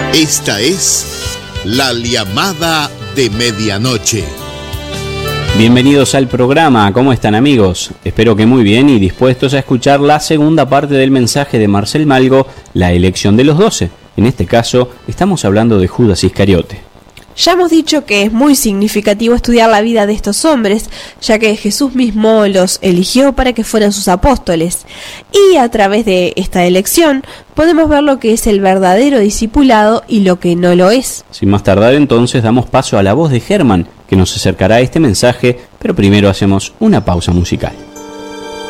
Esta es la llamada de medianoche. Bienvenidos al programa, ¿cómo están amigos? Espero que muy bien y dispuestos a escuchar la segunda parte del mensaje de Marcel Malgo, la elección de los 12. En este caso, estamos hablando de Judas Iscariote. Ya hemos dicho que es muy significativo estudiar la vida de estos hombres, ya que Jesús mismo los eligió para que fueran sus apóstoles. Y a través de esta elección podemos ver lo que es el verdadero discipulado y lo que no lo es. Sin más tardar entonces damos paso a la voz de Germán, que nos acercará a este mensaje, pero primero hacemos una pausa musical.